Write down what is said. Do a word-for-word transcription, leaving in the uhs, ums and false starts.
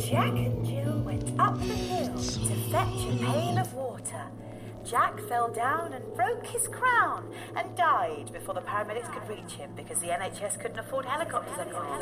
Jack and Jill went up the hill to fetch a pail of water. Jack fell down and broke his crown and died before the paramedics could reach him because the N H S couldn't afford helicopters anymore.